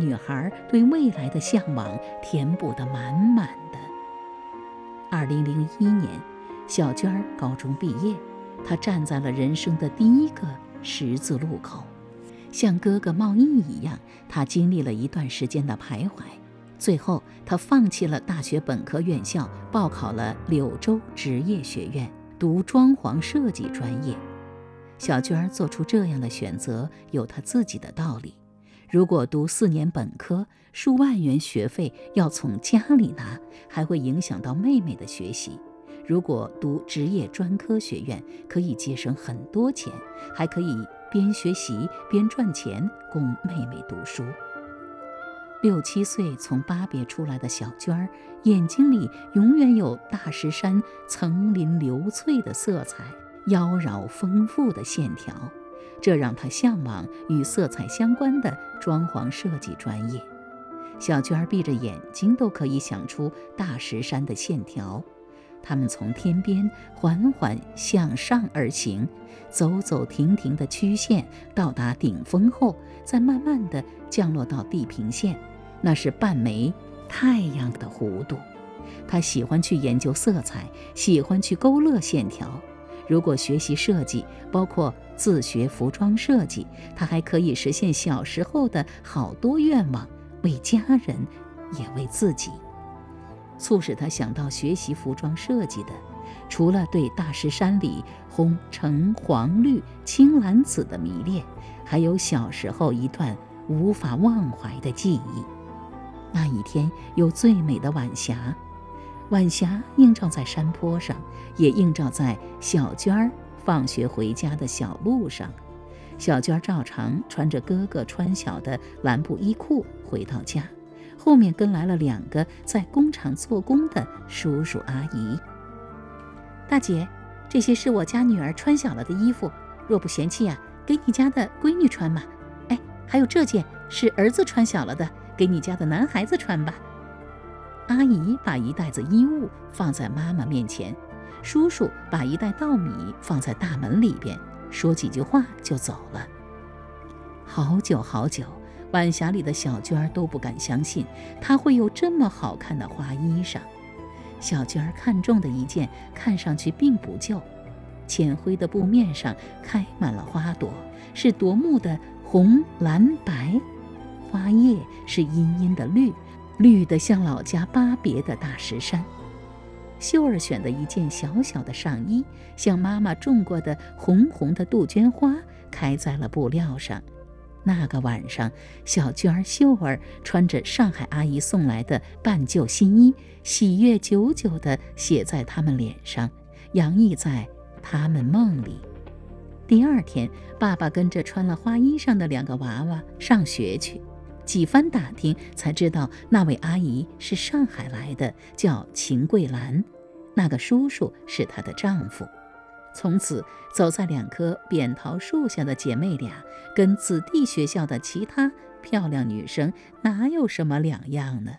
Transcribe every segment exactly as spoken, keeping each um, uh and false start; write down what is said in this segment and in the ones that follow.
女孩对未来的向往填补得满满的。二零零一年，小娟儿高中毕业，她站在了人生的第一个十字路口。像哥哥茂毅一样，她经历了一段时间的徘徊，最后她放弃了大学本科院校，报考了柳州职业学院，读装潢设计专业。小娟儿做出这样的选择，有她自己的道理。如果读四年本科，数万元学费要从家里拿，还会影响到妹妹的学习。如果读职业专科学院，可以节省很多钱，还可以边学习边赚钱供妹妹读书。六七岁从巴别出来的小娟儿，眼睛里永远有大石山层林流翠的色彩，妖娆丰富的线条，这让她向往与色彩相关的装潢设计专业。小娟儿闭着眼睛都可以想出大石山的线条，它们从天边缓缓向上而行，走走停停的曲线，到达顶峰后，再慢慢地降落到地平线，那是半枚太阳的弧度。她喜欢去研究色彩，喜欢去勾勒线条。如果学习设计，包括自学服装设计，她还可以实现小时候的好多愿望，为家人，也为自己。促使她想到学习服装设计的，除了对大石山里红橙黄绿青蓝紫的迷恋，还有小时候一段无法忘怀的记忆。那一天有最美的晚霞，晚霞映照在山坡上，也映照在小娟儿放学回家的小路上。小娟儿照常穿着哥哥穿小的蓝布衣裤回到家，后面跟来了两个在工厂做工的叔叔阿姨。大姐，这些是我家女儿穿小了的衣服，若不嫌弃呀、啊，给你家的闺女穿嘛。哎，还有这件是儿子穿小了的，给你家的男孩子穿吧。阿姨把一袋子衣物放在妈妈面前，叔叔把一袋稻米放在大门里边，说几句话就走了。好久好久，晚霞里的小娟儿都不敢相信，她会有这么好看的花衣裳。小娟儿看中的一件看上去并不旧，浅灰的布面上开满了花朵，是夺目的红蓝白，花叶是阴阴的绿，绿得像老家巴别的大石山。秀儿选的一件小小的上衣，像妈妈种过的红红的杜鹃花，开在了布料上。那个晚上，小娟儿、秀儿穿着上海阿姨送来的半旧新衣，喜悦久久地写在他们脸上，洋溢在他们梦里。第二天，爸爸跟着穿了花衣裳的两个娃娃上学去，几番打听才知道那位阿姨是上海来的，叫秦桂兰，那个叔叔是她的丈夫。从此走在两棵扁桃树下的姐妹俩，跟子弟学校的其他漂亮女生哪有什么两样呢？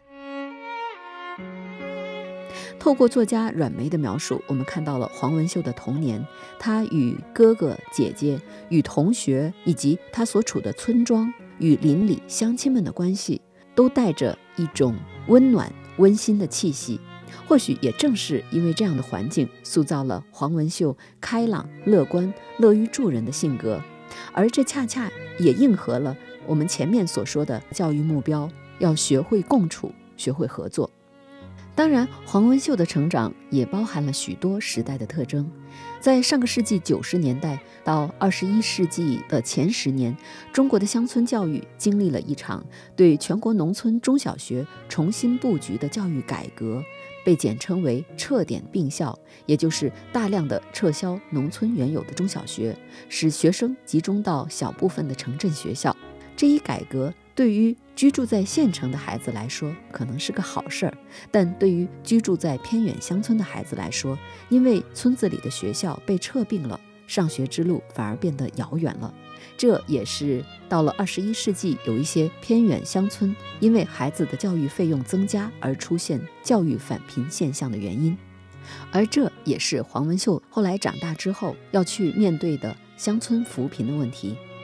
透过作家阮梅的描述，我们看到了黄文秀的童年，她与哥哥姐姐、与同学以及她所处的村庄与邻里乡亲们的关系，都带着一种温暖温馨的气息。或许也正是因为这样的环境，塑造了黄文秀开朗、乐观、乐于助人的性格，而这恰恰也应和了我们前面所说的教育目标，要学会共处，学会合作。当然，黄文秀的成长也包含了许多时代的特征。在上个世纪九十年代到二十一世纪的前十年，中国的乡村教育经历了一场对全国农村中小学重新布局的教育改革，被简称为撤点并校，也就是大量的撤销农村原有的中小学，使学生集中到小部分的城镇学校。这一改革对于居住在县城的孩子来说可能是个好事儿，但对于居住在偏远乡村的孩子来说，因为村子里的学校被撤并了，上学之路反而变得遥远了。这也是到了二十一世纪，有一些偏远乡村因为孩子的教育费用增加而出现教育返贫现象的原因。而这也是黄文秀后来长大之后要去面对的乡村扶贫的问题。